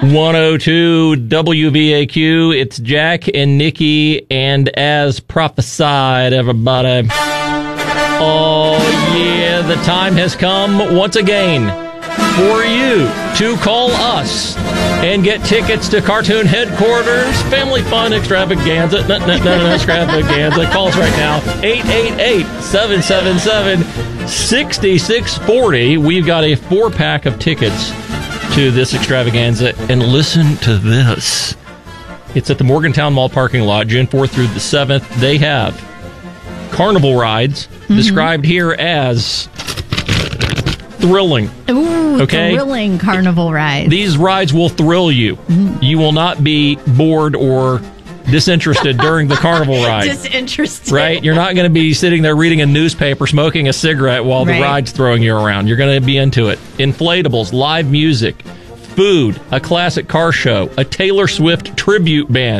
102 WVAQ. It's Jack and Nikki, and as prophesied, everybody. Oh, yeah, the time has come once again for you to call us and get tickets to Cartoon Headquarters Family Fun Extravaganza. Extravaganza. Call us right now, 888-777-6640. We've got a 4-pack of tickets to this extravaganza, and listen to this. It's at the Morgantown Mall parking lot, June 4th through the 7th. They have carnival rides, described here as thrilling. Ooh, okay? Thrilling carnival rides. These rides will thrill you. You will not be bored or disinterested during the carnival ride. Disinterested. Right? You're not going to be sitting there reading a newspaper, smoking a cigarette while the ride's throwing you around. You're going to be into it. Inflatables, live music, food, a classic car show, a Taylor Swift tribute band.